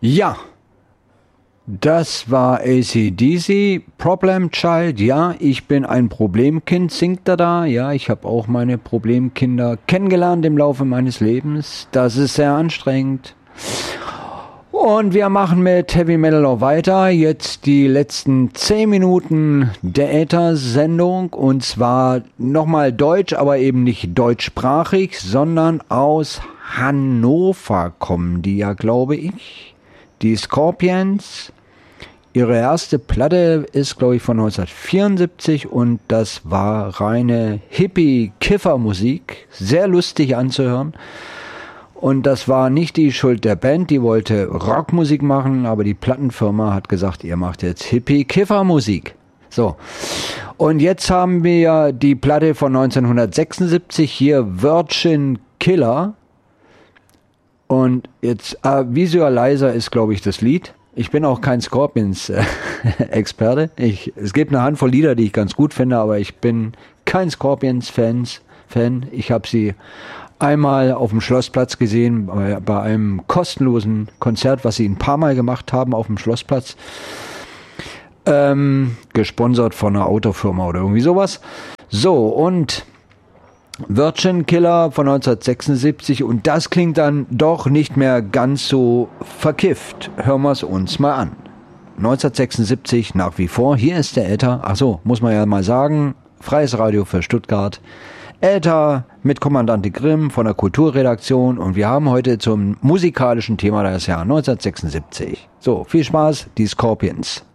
Ja, das war AC/DC, Problem Child. Ja, ich bin ein Problemkind, singt er da. Ja, ich habe auch meine Problemkinder kennengelernt im Laufe meines Lebens. Das ist sehr anstrengend. Und wir machen mit Heavy Metal auch weiter. Jetzt die letzten 10 Minuten der Äther-Sendung. Und zwar nochmal deutsch, aber eben nicht deutschsprachig, sondern aus Hannover kommen die ja, glaube ich. Die Scorpions. Ihre erste Platte ist, glaube ich, von 1974 und das war reine Hippie-Kiffer-Musik. Sehr lustig anzuhören. Und das war nicht die Schuld der Band, die wollte Rockmusik machen, aber die Plattenfirma hat gesagt, ihr macht jetzt Hippie-Kiffer-Musik. So. Und jetzt haben wir die Platte von 1976, hier Virgin Killer. Und jetzt Visualizer ist, glaube ich, das Lied. Ich bin auch kein Scorpions-Experte. Es gibt eine Handvoll Lieder, die ich ganz gut finde, aber ich bin kein Scorpions-Fan. Ich habe sie einmal auf dem Schlossplatz gesehen, bei einem kostenlosen Konzert, was sie ein paar Mal gemacht haben auf dem Schlossplatz. Gesponsert von einer Autofirma oder irgendwie sowas. So, und Virgin Killer von 1976 und das klingt dann doch nicht mehr ganz so verkifft. Hören wir es uns mal an. 1976 nach wie vor, hier ist der Äther, achso, muss man ja mal sagen, freies Radio für Stuttgart. Äther mit Kommandante Grimm von der Kulturredaktion und wir haben heute zum musikalischen Thema das Jahr 1976. So, viel Spaß, die Scorpions.